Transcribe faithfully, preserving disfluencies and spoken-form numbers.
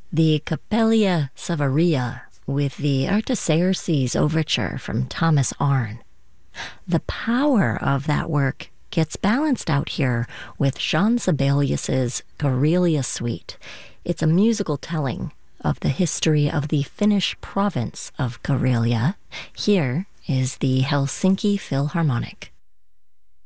the Capella Savaria with the Artaxerxes Overture from Thomas Arne. The power of that work gets balanced out here with Jean Sibelius's Karelia Suite. It's a musical telling of the history of the Finnish province of Karelia. Here is the Helsinki Philharmonic.